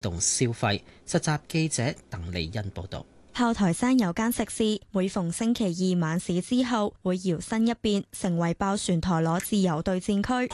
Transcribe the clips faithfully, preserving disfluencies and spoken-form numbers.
動消費。實習記者鄧利欣報導。 炮台山有間食肆，每逢星期二晚市之後，會搖身一變成為爆旋陀螺自由對戰區。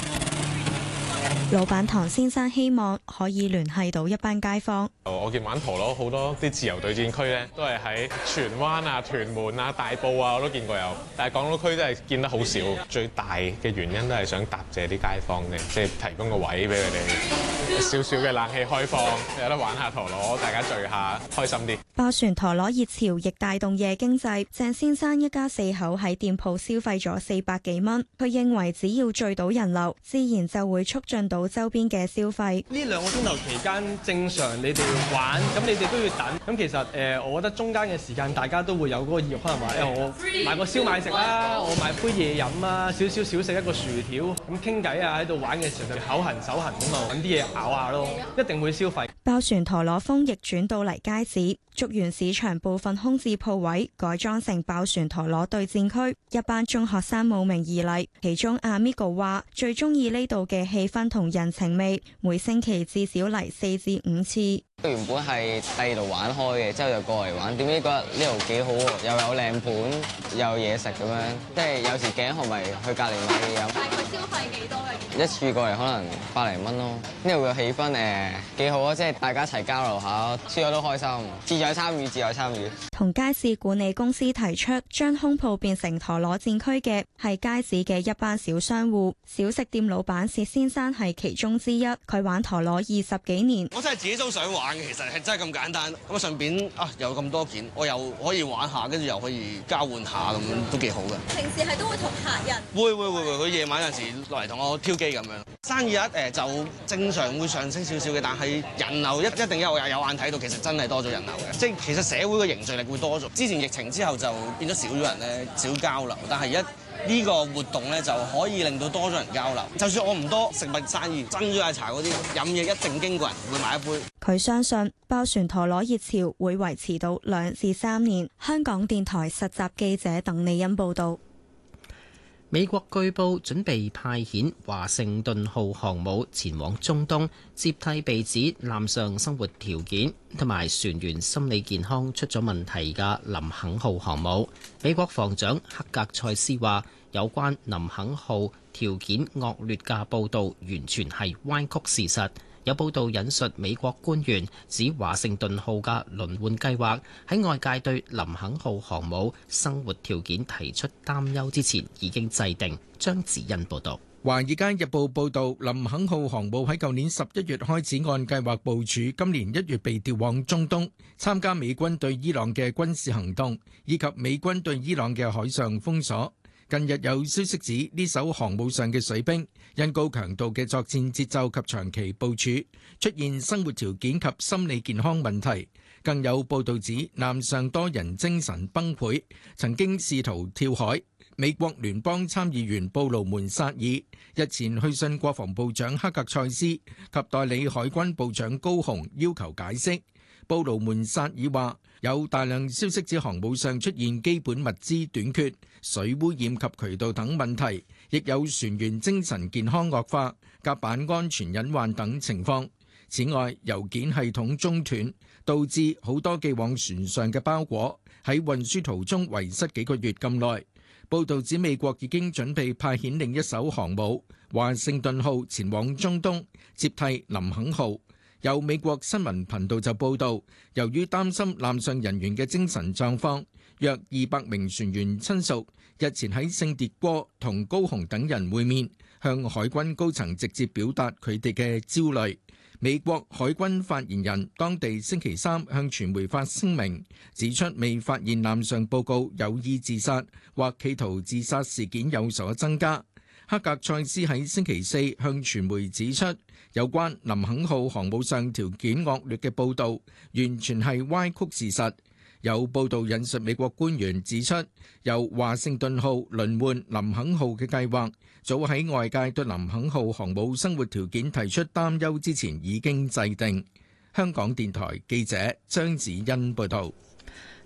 老闆唐先生希望可以聯繫到一班街坊。 我見玩陀螺好多啲自由對戰區咧，都係喺荃灣啊、屯門啊、大埔啊，我都見過有。但係港島區真係見得好少。最大嘅原因都係想答謝啲街坊嘅，即係提供個位俾佢哋，少少嘅冷氣開放，有得玩下陀螺，大家聚下，開心啲。 爆旋陀螺熱潮亦帶動夜經濟。鄭先生一家四口喺店鋪消費咗四百幾蚊。佢認為只要聚到人流，自然就會促進到周邊嘅消費。 呢兩個鐘頭期間正常你哋玩，咁你哋都要等。咁其實誒、呃，我覺得中間嘅時間大家都會有嗰個意欲，可能話誒、欸，我買個燒賣食啦，我買杯嘢飲啊，少少小食一個薯條，咁傾偈啊，喺度玩嘅時候就口痕手痕咁啊，揾啲嘢咬下咯，一定會消費。 爆旋陀螺風逆轉到嚟街市，竹園市場部分空置鋪位改裝成爆旋陀螺對戰區，一班中學生慕名而嚟。其中阿 Migo 話最中意呢度嘅氣氛同人情味，每星期至少嚟四至五次。 原本係第二度玩開嘅，之後就過嚟玩。點知覺得呢度幾好喎，又有靚盤，又有嘢食咁樣。即係有時頸渴咪去隔離買嘢飲。大概消費幾多嘅？一次過嚟可能百零蚊咯。呢度嘅氣氛誒幾好啊，即係大家一齊交流下，輸咗都開心。志在參與，志在參與。 同街市管理公司提出將空鋪變成陀螺戰區嘅係街市嘅一班小商戶。小食店老闆薛先生係其中之一，佢玩陀螺二十幾年。 我真係自己都想玩。其實係真係咁簡單，咁啊順便啊有咁多件，我又可以玩下，跟住又可以交換下，咁都幾好嘅。 平時係都會同客人會會會會，佢夜晚有陣時落嚟同我挑機咁樣。生意一誒就正常會上升少少嘅，但係人流一一定有有眼睇到，其實真係多咗人流嘅。即係其實社會嘅凝聚力會多咗。之前疫情之後就變咗少咗人咧，少交流，但係一呢個活動咧就可以令到多咗人交流。就算我唔多食物生意，珍珠奶茶嗰啲飲嘢一定經過人會買一杯。 佢相信爆旋陀螺熱潮會維持到兩至三年。香港電台實習記者鄧利欣報導。 美國據報準備派遣華盛頓號航母前往中東，接替被指艦上生活條件同埋船員心理健康出咗問題嘅林肯號航母。美國防長克格塞斯話，有關林肯號條件惡劣嘅報導完全係歪曲事實。有報道引述美國官員指，華盛頓號嘅輪換計劃喺外界對林肯號航母生活條件提出擔憂之前已經制定。張子欣報導。 《華爾街日報》報導，林肯號航母喺舊年十一月開始按計劃部署，今年一月被調往中東，參加美軍對伊朗嘅軍事行動，以及美軍對伊朗嘅海上封鎖。近日有消息指，呢艘航母上嘅水兵因高強度嘅作戰節奏及長期部署，出現生活條件及心理健康問題。更有報導指，艦上多人精神崩潰，曾經試圖跳海。美國聯邦參議員布魯門薩爾日前去信國防部長克格塞斯及代理海軍部長高雄，要求解釋。布魯門薩爾話，有大量消息指航母上出現基本物資短缺、水污染及渠道等問題，亦有船員精神健康惡化、甲板安全隱患等情況。此外，郵件系統中斷，導致好多寄往船上嘅包裹喺運輸途中遺失幾個月咁耐。報導指美國已經準備派遣另一艘航母華盛頓號前往中東，接替林肯號。有美國新聞頻道就報導，由於擔心艦上人員嘅精神狀況，約二百名船員親屬日前喺聖迭戈同高雄等人會面，向海軍高層直接表達佢哋嘅焦慮。美國海軍發言人當地星期三向傳媒發聲明，指出未發現艦上報告有意自殺或企圖自殺事件有所增加。克格塞斯喺星期四向傳媒指出，有關林肯號航母上條件惡劣嘅報導完全係歪曲事實。有報道引述美國官員指出，由華盛頓號輪換林肯號嘅計劃，早喺外界對林肯號航母生活條件提出擔憂之前已經制定。香港電台記者張子欣報道。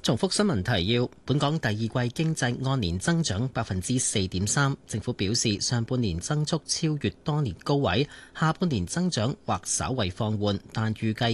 重複新聞提要：本港第二季經濟按年增長百分之四點三，政府表示上半年增速超越多年高位，下半年增長或稍為放緩，但預計